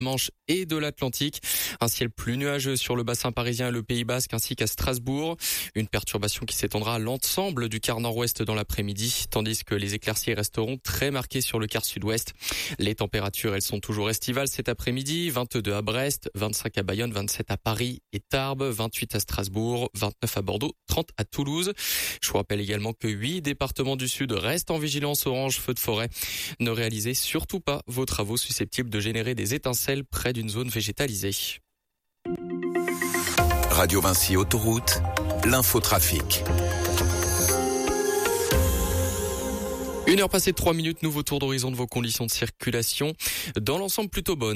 Manche et de l'Atlantique. Un ciel plus nuageux sur le bassin parisien et le Pays Basque ainsi qu'à Strasbourg. Une perturbation qui s'étendra à l'ensemble du quart nord-ouest dans l'après-midi, tandis que les éclaircies resteront très marquées sur le quart sud-ouest. Les températures, elles sont toujours estivales cet après-midi. 22 à Brest, 25 à Bayonne, 27 à Paris et Tarbes, 28 à Strasbourg, 29 à Bordeaux, 30 à Toulouse. Je vous rappelle également que 8 départements du sud restent en vigilance orange feu de forêt. Ne réalisez surtout pas vos travaux susceptibles de générer des étincelles près d'une zone végétalisée. Radio Vinci Autoroute, l'infotrafic. 1h passée de 3 minutes, nouveau tour d'horizon de vos conditions de circulation. Dans l'ensemble, plutôt bonne,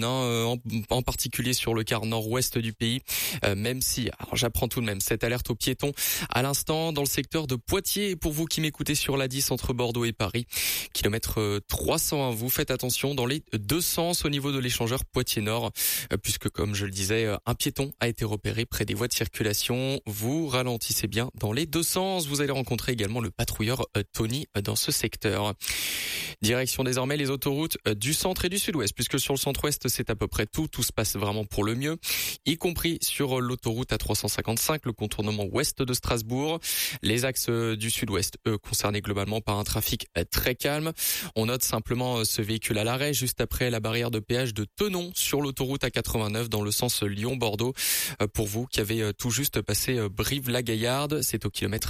en particulier sur le quart nord-ouest du pays. Même si, alors j'apprends tout de même cette alerte aux piétons à l'instant dans le secteur de Poitiers. Et pour vous qui m'écoutez sur la 10 entre Bordeaux et Paris, kilomètre 301, vous faites attention dans les deux sens au niveau de l'échangeur Poitiers-Nord, puisque comme je le disais, un piéton a été repéré près des voies de circulation. Vous ralentissez bien dans les deux sens. Vous allez rencontrer également le patrouilleur Tony dans ce secteur. Direction désormais les autoroutes du centre et du sud-ouest, puisque sur le centre-ouest, c'est à peu près tout. Tout se passe vraiment pour le mieux, y compris sur l'autoroute A355, le contournement ouest de Strasbourg. Les axes du sud-ouest, eux, concernés globalement par un trafic très calme. On note simplement ce véhicule à l'arrêt juste après la barrière de péage de Thonon sur l'autoroute A89 dans le sens Lyon-Bordeaux. Pour vous qui avez tout juste passé Brive-la-Gaillarde, c'est au kilomètre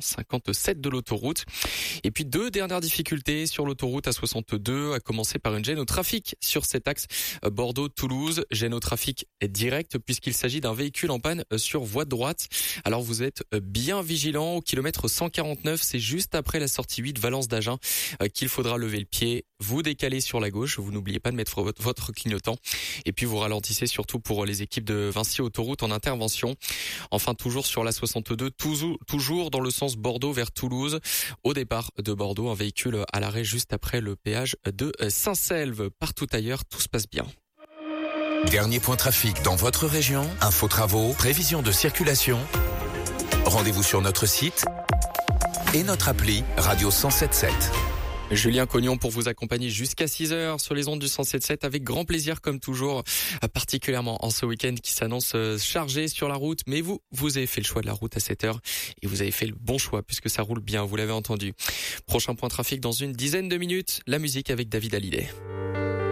157 de l'autoroute. Et puis deux dernières difficultés sur l'autoroute A62, à commencer par une gêne au trafic sur cet axe Bordeaux-Toulouse. Gêne au trafic direct puisqu'il s'agit d'un véhicule en panne sur voie de droite. Alors vous êtes bien vigilant au kilomètre 149, c'est juste après la sortie 8 Valence d'Agen qu'il faudra lever le pied. Vous décalez sur la gauche, vous n'oubliez pas de mettre votre clignotant et puis vous ralentissez surtout pour les équipes de Vinci Autoroute en intervention. Enfin toujours sur la 62, toujours dans le sens Bordeaux vers Toulouse. Au départ de Bordeaux, un véhicule à l'arrêt juste après le péage de Saint-Selve. Partout ailleurs, tout se passe bien. Dernier point trafic dans votre région, info travaux, prévision de circulation. Rendez-vous sur notre site et notre appli Radio 107.7. Julien Cognon pour vous accompagner jusqu'à 6h sur les ondes du 107.7 avec grand plaisir comme toujours, particulièrement en ce week-end qui s'annonce chargé sur la route. Mais vous avez fait le choix de la route à 7h et vous avez fait le bon choix puisque ça roule bien, vous l'avez entendu. Prochain point trafic dans une dizaine de minutes, la musique avec David Hallyday.